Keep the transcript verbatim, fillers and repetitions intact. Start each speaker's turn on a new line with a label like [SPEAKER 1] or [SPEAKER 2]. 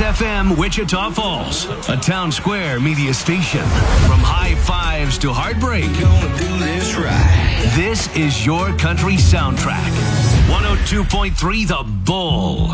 [SPEAKER 1] Kiss F M Wichita Falls, a Town Square media station. From high fives to heartbreak,
[SPEAKER 2] Gonna do this right.
[SPEAKER 1] this is your country soundtrack. one oh two point three The Bull.